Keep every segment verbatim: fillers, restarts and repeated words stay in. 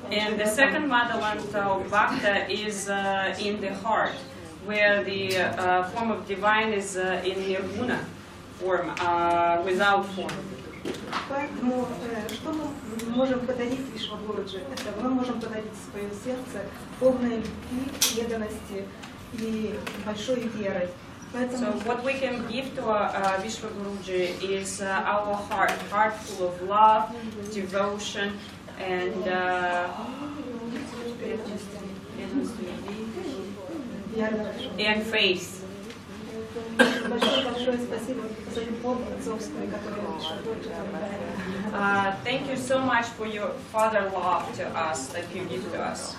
And the second Madhavanta of Bhakta is uh, in the heart, where the uh, form of divine is uh, in nirguna form, uh, without form. Поэтому, что мы можем подарить Вишвагуруджи? Это мы можем подарить свое сердце полной любви, преданности и большой верой. So what we can give to uh, Vishwaguruji is uh, our heart, heart full of love, devotion, and uh, and faith. Uh, thank you so much for your father love to us that you give to us.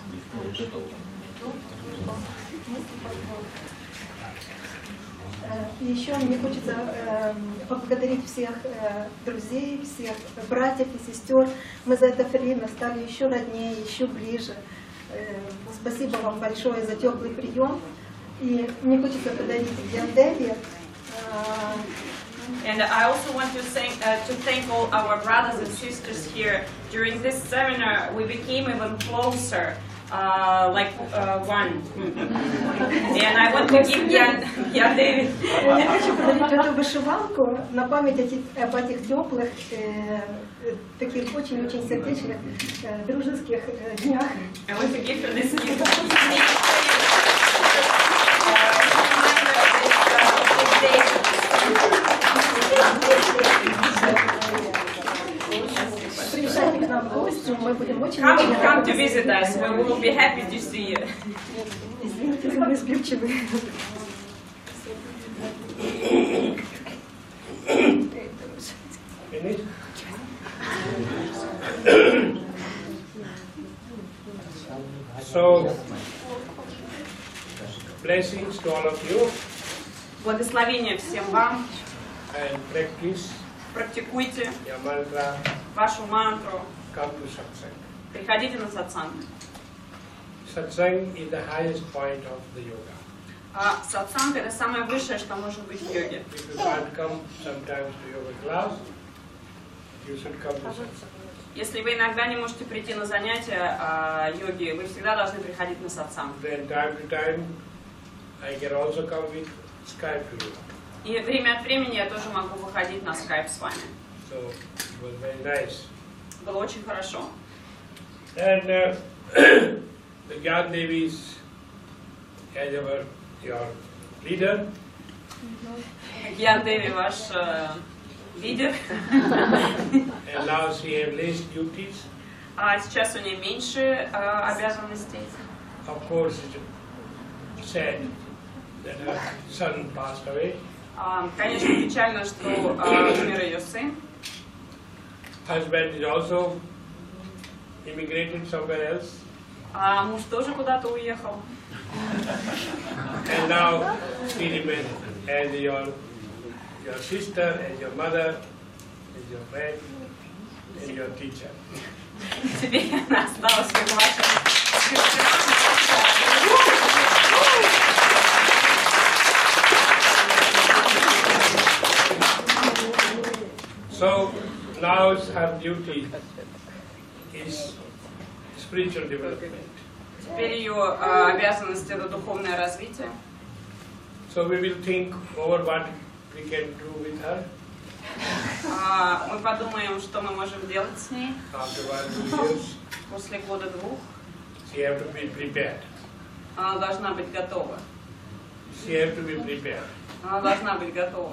И еще мне хочется э, поблагодарить всех э, друзей, всех братьев и сестер. Мы за это время стали еще роднее, еще ближе. Э, спасибо вам большое за теплый прием. И мне хочется подарить Гьяндеве. Э, And I also want to thank, uh, to thank all our brothers and sisters here. During this seminar, we became even closer. Uh, like uh, one. And I want to give Ян Дэвид. Я хочу подарить эту вышиванку на память об этих теплых, таких очень-очень сердечных, дружеских днях. I want to give her this gift. Приезжайте к нам в гости, мы будем очень Come, come to visit us. We will be happy to see you. Извините за несбивчивые. So, blessings to all of you. Благословения всем вам. And practice Практикуйте your mantra. вашу мантру. Come to satsang. Приходите на сатсанг. Satsang is the highest point of the yoga. А сатсанг — это самое высшее, что может быть в йоге. If you can't come sometimes to yoga class, you should come to satsang. Если вы иногда не можете прийти на занятия а, йоги, вы всегда должны приходить на сатсанг. Then time to time, I can also come with Skype to you. И время от времени я тоже могу выходить на скайп с вами. So it was very nice. Было очень хорошо. And uh, the Gyan Devi is as our your leader. Гьян Деви ваш э, лидер. And now she has less duties. А сейчас у нее меньше э, обязанностей. Of course, it's sad that her son passed away. А, конечно, печально, что э, умер ее сын. Husband is also immigrated somewhere else. А муж тоже куда-то уехал. And now she remains as your your sister, as your mother, as your friend, and your teacher. Теперь она осталась как ваша сестра. So now her duty is spiritual development. Теперь ее э, обязанность — это духовное развитие. So we will think over what we can do with her. А, мы подумаем, что мы можем делать с ней After one two years, после года-двух. she have to be prepared. Она должна быть готова. She have to be prepared. Она должна быть готова.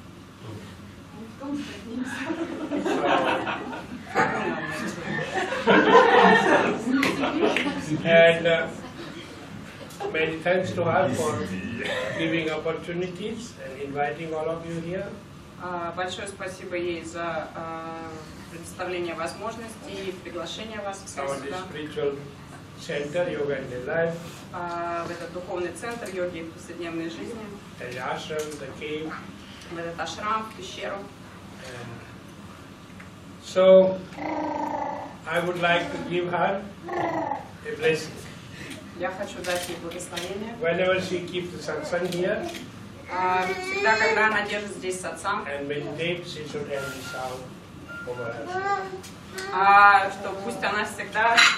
And uh, many thanks to her for giving opportunities and inviting all of you here. А, большое спасибо ей за а, предоставление возможностей и приглашение вас всех Our сюда. spiritual center, Yoga in the Life, А, в этот духовный центр йоги в повседневной жизни, the ashram, the cave. в этот ашрам, в пещеру. And so I would like to give her a blessing. Я хочу дать ей благословение. Whenever she keeps the satsang here А, всегда, когда она держит здесь сатсанг, and meditate, she should have the sound over her. а, что пусть она всегда